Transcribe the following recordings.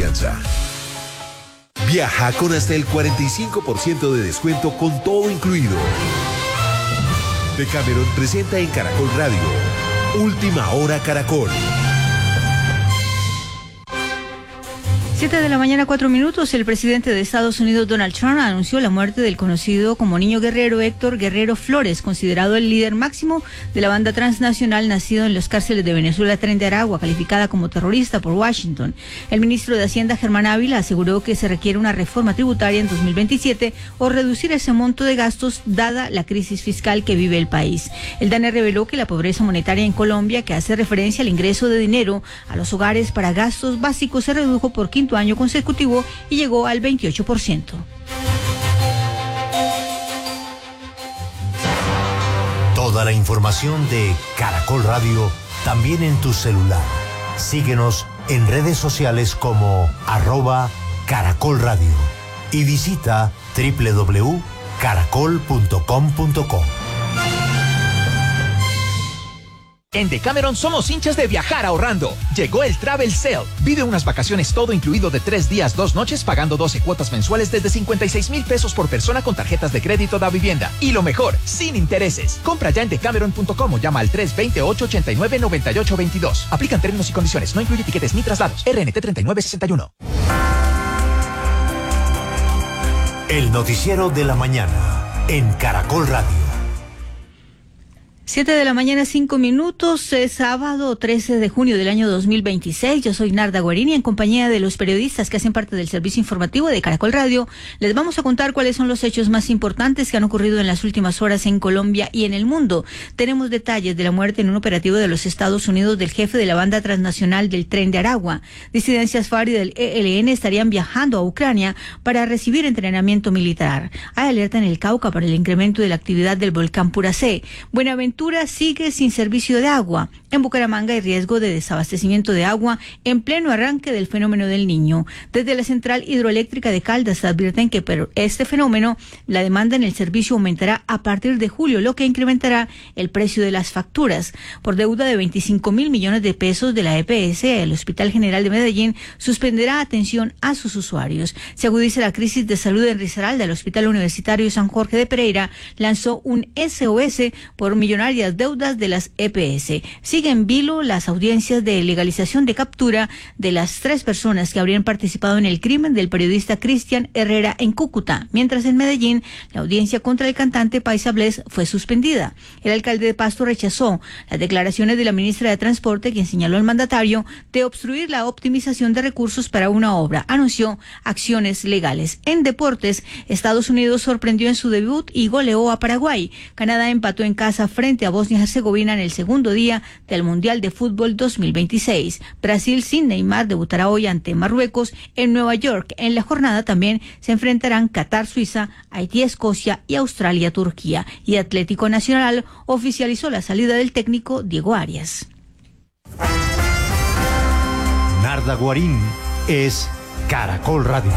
confianza. Viaja con hasta el 45% de descuento con todo incluido. Decameron presenta en Caracol Radio Última Hora Caracol. 7:04 a.m. El presidente de Estados Unidos, Donald Trump, anunció la muerte del conocido como Niño Guerrero Héctor Guerrero Flores, considerado el líder máximo de la banda transnacional nacido en las cárceles de Venezuela, Tren de Aragua, calificada como terrorista por Washington. El ministro de Hacienda, Germán Ávila, aseguró que se requiere una reforma tributaria en 2027 o reducir ese monto de gastos dada la crisis fiscal que vive el país. El DANE reveló que la pobreza monetaria en Colombia, que hace referencia al ingreso de dinero a los hogares para gastos básicos, se redujo por quinto año consecutivo y llegó al 28%. Toda la información de Caracol Radio también en tu celular. Síguenos en redes sociales como @Caracol Radio y visita www.caracol.com.co. En Decameron somos hinchas de viajar ahorrando. Llegó el Travel Sale. Vive unas vacaciones todo incluido de 3 días, 2 noches pagando 12 cuotas mensuales desde 56,000 pesos por persona con tarjetas de crédito da vivienda. Y lo mejor, sin intereses. Compra ya en decameron.com o llama al 320-889-9822. Aplican términos y condiciones. No incluye tiquetes ni traslados. RNT 3961. El noticiero de la mañana en Caracol Radio. 7:05 a.m. Es sábado 13 de junio del año 2026. Yo soy Narda Guarini, en compañía de los periodistas que hacen parte del servicio informativo de Caracol Radio. Les vamos a contar cuáles son los hechos más importantes que han ocurrido en las últimas horas en Colombia y en el mundo. Tenemos detalles de la muerte en un operativo de los Estados Unidos del jefe de la banda transnacional del Tren de Aragua. Disidencias FARC y del ELN estarían viajando a Ucrania para recibir entrenamiento militar. Hay alerta en el Cauca para el incremento de la actividad del volcán Puracé. Buenaventura sigue sin servicio de agua. En Bucaramanga hay riesgo de desabastecimiento de agua en pleno arranque del fenómeno del Niño. Desde la central hidroeléctrica de Caldas advierten que por este fenómeno la demanda en el servicio aumentará a partir de julio, lo que incrementará el precio de las facturas. Por deuda de 25.000 millones de pesos de la EPS, el Hospital General de Medellín suspenderá atención a sus usuarios. Se agudiza la crisis de salud en Risaralda. El Hospital Universitario San Jorge de Pereira lanzó un SOS por millonarias deudas de las EPS. Sigue en vilo las audiencias de legalización de captura de las 3 personas que habrían participado en el crimen del periodista Cristian Herrera en Cúcuta, mientras en Medellín la audiencia contra el cantante Paisa Bless fue suspendida. El alcalde de Pasto rechazó las declaraciones de la ministra de Transporte, quien señaló al mandatario de obstruir la optimización de recursos para una obra. Anunció acciones legales. En deportes, Estados Unidos sorprendió en su debut y goleó a Paraguay. Canadá empató en casa frente a Bosnia-Herzegovina en el segundo día del Mundial de Fútbol 2026. Brasil sin Neymar debutará hoy ante Marruecos en Nueva York. En la jornada también se enfrentarán Qatar, Suiza, Haití, Escocia y Australia, Turquía. Y Atlético Nacional oficializó la salida del técnico Diego Arias. Narda Guarín es Caracol Radio.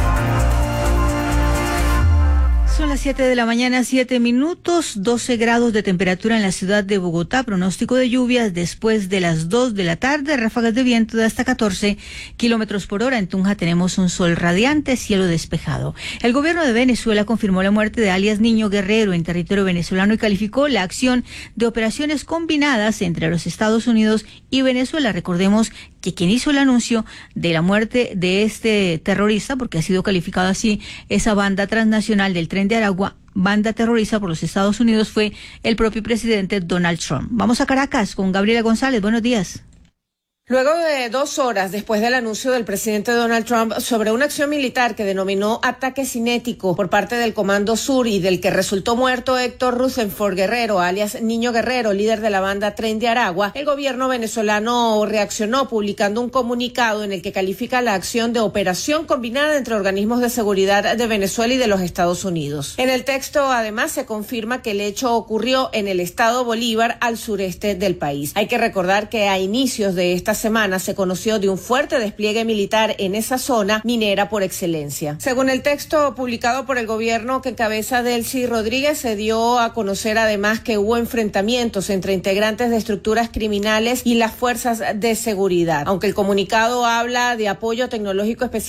Son las 7:07 a.m, 12 grados de temperatura en la ciudad de Bogotá, pronóstico de lluvias después de las 2 de la tarde, ráfagas de viento de hasta 14 kilómetros por hora. En Tunja tenemos un sol radiante, cielo despejado. El gobierno de Venezuela confirmó la muerte de alias Niño Guerrero en territorio venezolano y calificó la acción de operaciones combinadas entre los Estados Unidos y Venezuela. Recordemos que quien hizo el anuncio de la muerte de este terrorista, porque ha sido calificado así, esa banda transnacional del Tren de Aragua, banda terrorista por los Estados Unidos, fue el propio presidente Donald Trump. Vamos a Caracas con Gabriela González. Buenos días. Luego de 2 horas después del anuncio del presidente Donald Trump sobre una acción militar que denominó ataque cinético por parte del Comando Sur y del que resultó muerto Héctor Rutherford Guerrero, alias Niño Guerrero, líder de la banda Tren de Aragua, el gobierno venezolano reaccionó publicando un comunicado en el que califica la acción de operación combinada entre organismos de seguridad de Venezuela y de los Estados Unidos. En el texto, además, se confirma que el hecho ocurrió en el estado Bolívar, al sureste del país. Hay que recordar que a inicios de esta semana se conoció de un fuerte despliegue militar en esa zona minera por excelencia. Según el texto publicado por el gobierno que encabeza Delcy Rodríguez, se dio a conocer además que hubo enfrentamientos entre integrantes de estructuras criminales y las fuerzas de seguridad. Aunque el comunicado habla de apoyo tecnológico especial